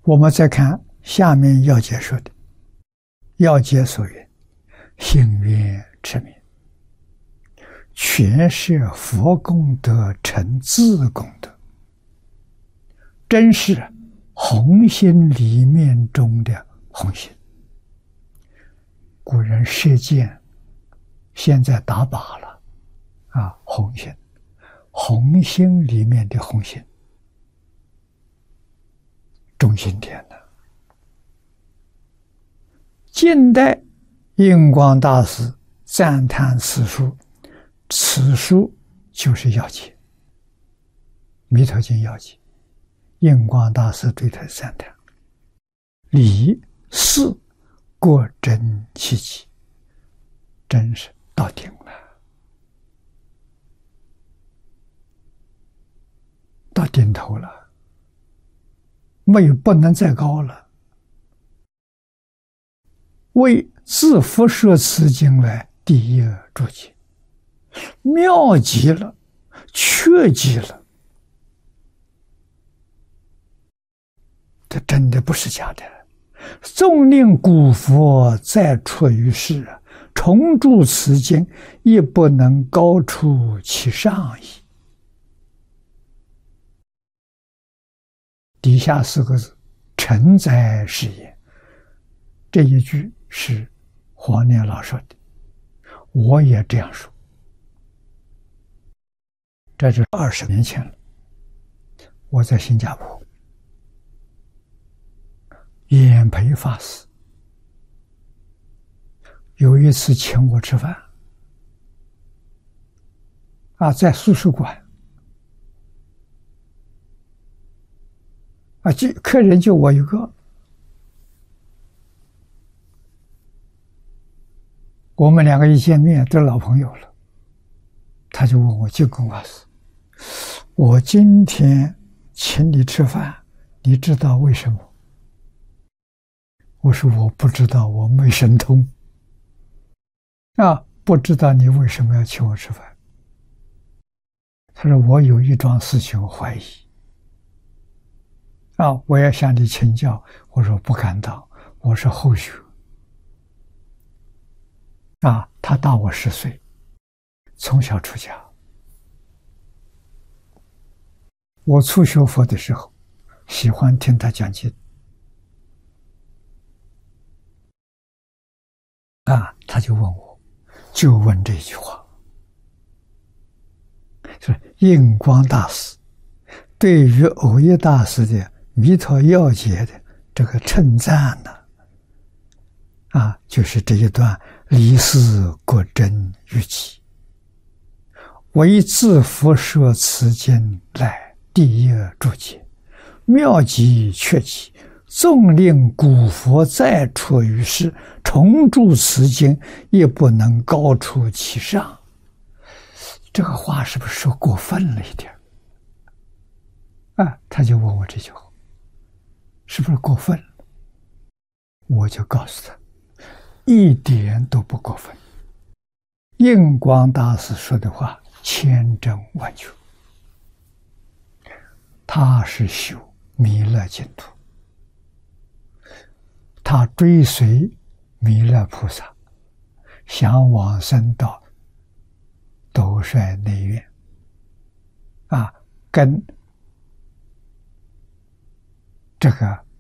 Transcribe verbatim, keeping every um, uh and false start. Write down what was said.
我们再看下面要解说的，要解所云：行愿持名，全是佛功德成自功德，真是红心里面中的红心。古人射箭，现在打靶了啊，红心，红心里面的红心，中心点呢。近代印光大师赞叹此书，此书就是要解，《弥陀经》要解。印光大师对他赞叹：理事过真其极，真是到顶了，到顶头了，没有不能再高了。为自佛说此经来第一注解，妙极了，确极了，这真的不是假的。纵令古佛再出于世，重著此经，亦不能高出其上矣。底下四个字，诚哉是也。这一句是黄念老说的，我也这样说。这是二十年前了，我在新加坡，演培法师有一次请我吃饭，啊，在素食馆，啊，就客人就我一个。我们两个一见面都是老朋友了，他就问我：净空法师，我今天请你吃饭，你知道为什么？我说我不知道，我没神通啊，不知道你为什么要请我吃饭。他说我有一桩事情怀疑啊，我要向你请教。我说不敢当，我是后学啊，他大我十岁，从小出家。我初学佛的时候，喜欢听他讲经啊，他就问我，就问这句话，是印光大师对于耦一大师的《弥陀要解》的这个称赞呢，啊，就是这一段离事果真于极，唯自佛说此经来第一注解，妙极确极，纵令古佛再出于世，重著此经，亦不能高出其上。这个话是不是说过分了一点啊？他就问我这句话是不是过分了？我就告诉他，一点都不过分。印光大师说的话千真万确，他是修弥勒净土，他追随弥勒菩萨，想往生到斗率内院啊，跟这个